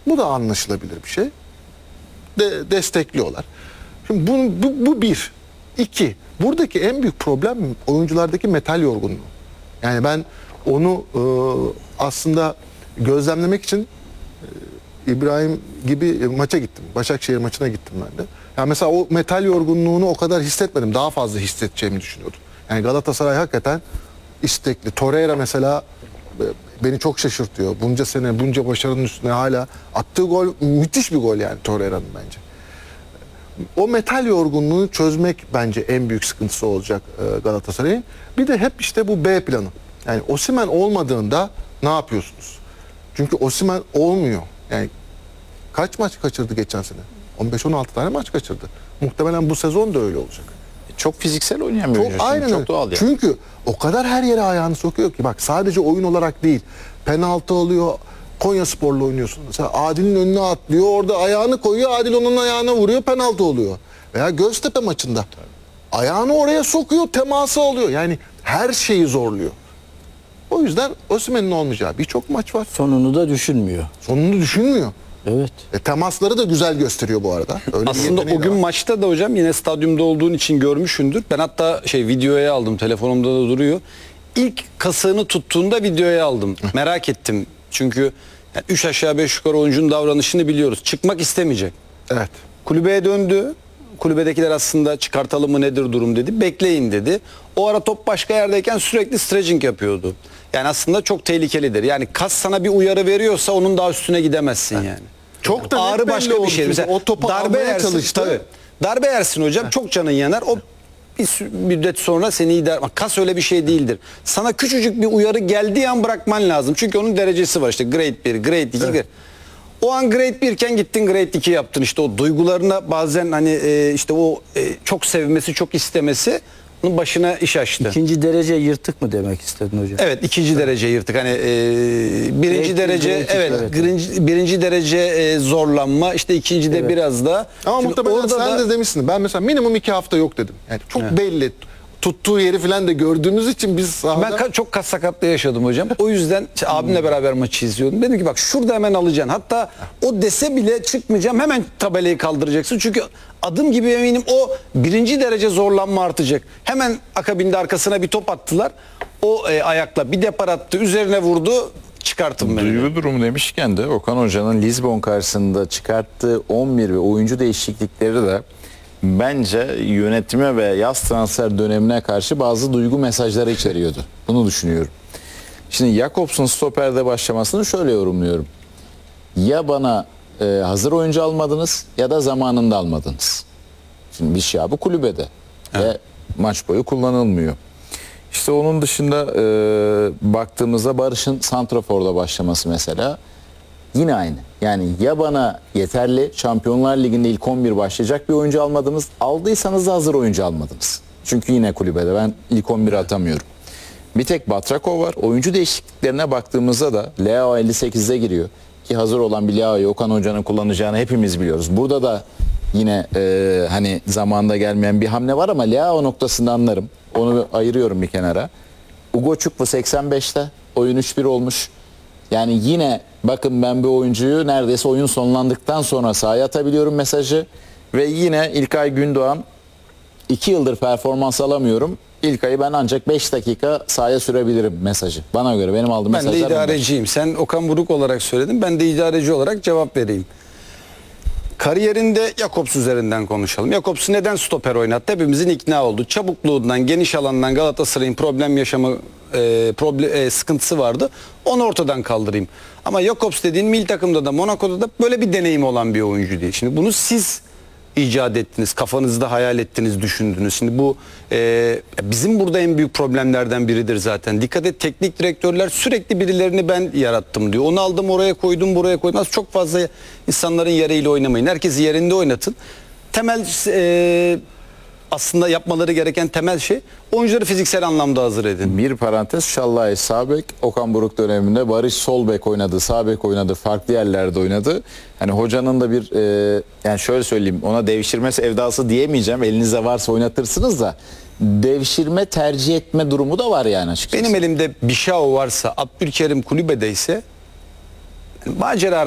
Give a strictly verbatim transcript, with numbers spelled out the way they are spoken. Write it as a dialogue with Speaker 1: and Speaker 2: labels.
Speaker 1: Bu da anlaşılabilir bir şey. De, destekliyorlar. Şimdi bu, bu, bu bir. İki. Buradaki en büyük problem oyunculardaki metal yorgunluğu. Yani ben onu e, aslında gözlemlemek için e, İbrahim gibi maça gittim. Başakşehir maçına gittim ben de. Yani mesela o metal yorgunluğunu o kadar hissetmedim. Daha fazla hissedeceğimi düşünüyordum. Yani Galatasaray hakikaten istekli. Torreira mesela beni çok şaşırtıyor. Bunca sene, bunca başarının üstüne hala attığı gol müthiş bir gol yani Torreira'nın bence. O metal yorgunluğunu çözmek bence en büyük sıkıntısı olacak Galatasaray'ın. Bir de hep işte bu B planı. Yani Osimhen olmadığında ne yapıyorsunuz? Çünkü Osimhen olmuyor. Yani kaç maç kaçırdı geçen sene? on beş on altı tane maç kaçırdı. Muhtemelen bu sezon da öyle olacak.
Speaker 2: Çok fiziksel oynayan bir oyuncu.
Speaker 1: Çok, aynen
Speaker 2: çok doğal yani.
Speaker 1: Çünkü o kadar her yere ayağını sokuyor ki bak sadece oyun olarak değil. Penaltı alıyor. Konyaspor'la oynuyorsun. Mesela Adil'in önüne atlıyor. Orada ayağını koyuyor. Adil onun ayağına vuruyor. Penaltı oluyor. Veya Göztepe maçında. Tabii. Ayağını oraya sokuyor. Teması alıyor. Yani her şeyi zorluyor. O yüzden Osimhen'in olmayacağı birçok maç var.
Speaker 3: Sonunu da düşünmüyor.
Speaker 1: Sonunu düşünmüyor.
Speaker 3: Evet.
Speaker 1: E, temasları da güzel gösteriyor bu arada. Öyle
Speaker 4: Aslında o gün maçta da hocam yine stadyumda olduğun için görmüşsündür. Ben hatta şey videoya aldım. Telefonumda da duruyor. İlk kasığını tuttuğunda videoya aldım. Merak ettim. Çünkü yani üç aşağı beş yukarı oyuncunun davranışını biliyoruz. Çıkmak istemeyecek.
Speaker 1: Evet.
Speaker 4: Kulübeye döndü. Kulübedekiler aslında çıkartalım mı nedir durum dedi. Bekleyin dedi. O ara top başka yerdeyken sürekli stretching yapıyordu. Yani aslında çok tehlikelidir. Yani kas sana bir uyarı veriyorsa onun daha üstüne gidemezsin evet. yani.
Speaker 1: Çok da
Speaker 4: ağrı başka bir şey. Mesela
Speaker 1: o topu
Speaker 4: darbe yersin,
Speaker 1: çalıştı.
Speaker 4: tabii. Darbe yersin hocam. Heh. Çok canın yanar. O bir müddet sonra seni idare... Kas öyle bir şey değildir. Sana küçücük bir uyarı geldiği an bırakman lazım. Çünkü onun derecesi var işte. Grade bir, grade iki. Evet. O an grade bir iken gittin grade iki yaptın. İşte o duygularına bazen hani e, işte o e, çok sevmesi, çok istemesi onun başına iş açtı.
Speaker 3: İkinci derece yırtık mı demek istedin hocam?
Speaker 4: Evet, ikinci evet. derece yırtık. Hani e, birinci grade derece grade evet, evet. Birinci, birinci derece e, zorlanma, işte ikinci de evet. biraz da.
Speaker 1: Ama muhtemelen sen da... de demişsin. Ben mesela minimum iki hafta yok dedim. Yani çok evet. belli. Tuttuğu yeri falan da gördüğümüz için biz sahada...
Speaker 4: Ben çok kas sakatlığı yaşadım hocam. O yüzden işte abimle beraber maçı izliyordum. Dedim ki bak şurada hemen alacaksın. Hatta o dese bile çıkmayacağım. Hemen tabelayı kaldıracaksın. Çünkü adım gibi eminim o birinci derece zorlanma artacak. Hemen akabinde arkasına bir top attılar. O e, ayakla bir depar attı. Üzerine vurdu. Çıkarttım beni.
Speaker 2: Duygu durumu demişken de Okan Hoca'nın Lizbon karşısında çıkarttığı on bir ve oyuncu değişiklikleri de bence yönetime ve yaz transfer dönemine karşı bazı duygu mesajları içeriyordu. Bunu düşünüyorum. Şimdi Jakobs'un stoperde başlamasını şöyle yorumluyorum. Ya bana e, hazır oyuncu almadınız ya da zamanında almadınız. Şimdi bir şey bu kulübede evet. ve maç boyu kullanılmıyor. İşte onun dışında e, baktığımızda Barış'ın santraforda başlaması mesela yine aynı. Yani ya bana yeterli Şampiyonlar Ligi'nde ilk on bir başlayacak bir oyuncu almadınız. Aldıysanız da hazır oyuncu almadınız. Çünkü yine kulübede ben ilk on biri atamıyorum. Bir tek Batrakov var. Oyuncu değişikliklerine baktığımızda da Leao elli sekizde giriyor. Ki hazır olan bir Leao'yu Okan Hoca'nın kullanacağını hepimiz biliyoruz. Burada da yine e, hani zamanında gelmeyen bir hamle var ama Leao noktasında anlarım. Onu ayırıyorum bir kenara. Ugo Çukwu seksen beşte oyun üç bir olmuş. Yani yine bakın ben bir oyuncuyu neredeyse oyun sonlandıktan sonra sahaya atabiliyorum mesajı. Ve yine İlkay Gündoğan iki yıldır performans alamıyorum. İlkay'ı ben ancak beş dakika sahaya sürebilirim mesajı. Bana göre benim aldığım
Speaker 4: ben
Speaker 2: mesajlar.
Speaker 4: Ben de idareciyim. Bunlar. Sen Okan Buruk olarak söyledin. Ben de idareci olarak cevap vereyim. Kariyerinde Jakobs üzerinden konuşalım. Jakobs'u neden stoper oynattı? Hepimizin ikna oldu. Çabukluğundan, geniş alandan Galatasaray'ın problem yaşama e, problem, e, sıkıntısı vardı. Onu ortadan kaldırayım. Ama Jakobs dediğin milli takımda da Monaco'da da böyle bir deneyim olan bir oyuncu değil. Şimdi bunu siz icat ettiniz, kafanızda hayal ettiniz, düşündünüz. Şimdi bu e, bizim burada en büyük problemlerden biridir zaten. Dikkat et, teknik direktörler sürekli birilerini ben yarattım diyor. Onu aldım oraya koydum, buraya koydum. Çok fazla insanların yeriyle oynamayın. Herkesi yerinde oynatın. Temel e, aslında yapmaları gereken temel şey oyuncuları fiziksel anlamda hazır edin.
Speaker 2: Bir parantez, Şallay sağ bek, Okan Buruk döneminde Barış sol bek oynadı, sağ bek oynadı, farklı yerlerde oynadı. Hani hocanın da bir e, yani şöyle söyleyeyim, ona devşirme sevdası diyemeyeceğim. Elinizde varsa oynatırsınız da devşirme tercih etme durumu da var yani açıkçası.
Speaker 4: Benim elimde Bişao varsa, Abdülkerim kulübedeyse macera